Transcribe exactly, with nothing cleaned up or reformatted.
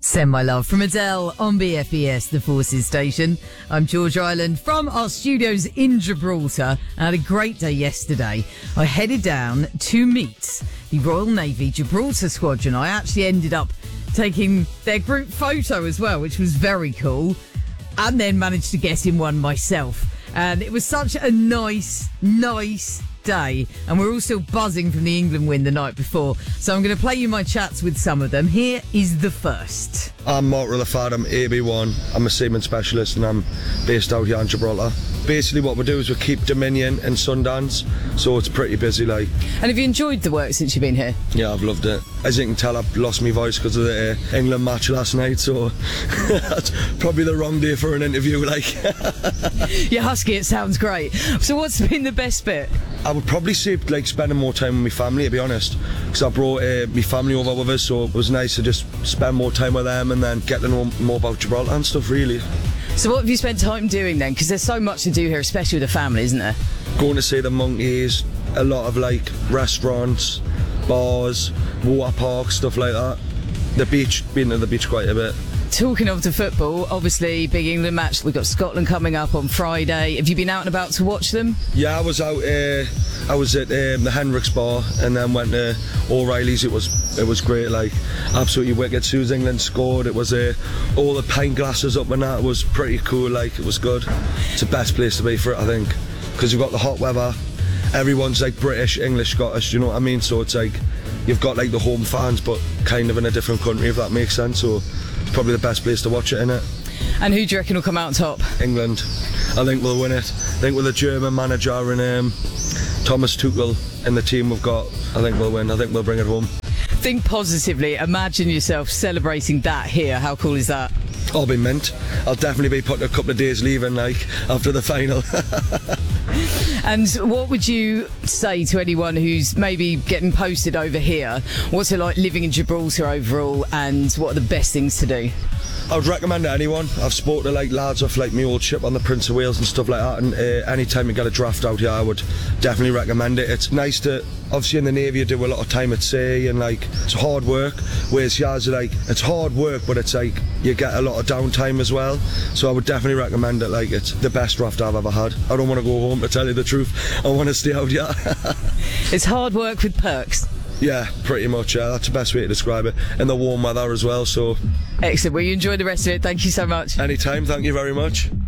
Send my love from Adele on B F E S, the Forces Station. I'm George Island from our studios in Gibraltar. I had a great day yesterday. I headed down to meet the Royal Navy Gibraltar Squadron. I actually ended up taking their group photo as well, which was very cool, and then managed to get in one myself. And it was such a nice, nice day, and we're all still buzzing from the England win the night before, so I'm going to play you my chats with some of them. Here is the first. I'm Mark Rutherford, I'm A B one, I'm a seaman specialist and I'm based out here in Gibraltar. Basically what we do is we keep Dominion and Sundance, so it's pretty busy like. And have you enjoyed the work since you've been here? Yeah, I've loved it. As you can tell, I've lost my voice because of the uh, England match last night, so that's probably the wrong day for an interview like. You're husky, it sounds great. So what's been the best bit? I would probably say like spending more time with my family, to be honest, because I brought uh, my family over with us, so it was nice to just spend more time with them and then get to know more about Gibraltar and stuff really. So what have you spent time doing then? Because there's so much to do here, especially with the family, isn't there? Going to see the monkeys, a lot of like restaurants, bars, water parks, stuff like that. The beach, been to the beach quite a bit. Talking of the football, obviously big England match. We've got Scotland coming up on Friday. Have you been out and about to watch them? Yeah, I was out. Uh, I was at um, the Hendricks bar and then went to O'Reilly's. It was it was great, like absolutely wicked. As soon as England scored, it was uh, all the pint glasses up and that. It was pretty cool. Like it was good. It's the best place to be for it, I think, because you've got the hot weather. Everyone's like British, English, Scottish. You know what I mean? So it's like you've got like the home fans, but kind of in a different country, if that makes sense. So it's probably the best place to watch it, innit? And who do you reckon will come out top? England. I think we'll win it. I think with the German manager and um, Thomas Tuchel and the team we've got, I think we'll win. I think we'll bring it home. Think positively. Imagine yourself celebrating that here. How cool is that? I'll be mint. I'll definitely be putting a couple of days leaving like after the final. And what would you say to anyone who's maybe getting posted over here? What's it like living in Gibraltar overall, and what are the best things to do? I would recommend it to anyone. I've spoken to like lads off like my old ship on the Prince of Wales and stuff like that, and uh, anytime you get a draft out here, I would definitely recommend it. It's nice to, obviously in the Navy you do a lot of time at sea and like it's hard work, whereas here's like it's hard work but it's like you get a lot of downtime as well, so I would definitely recommend it. Like it's the best draft I've ever had. I don't want to go home, to tell you the truth. I want to stay out here. It's hard work with perks. Yeah, pretty much, yeah, that's the best way to describe it. And the warm weather as well, so. Excellent, well you enjoy the rest of it, thank you so much. Anytime, thank you very much.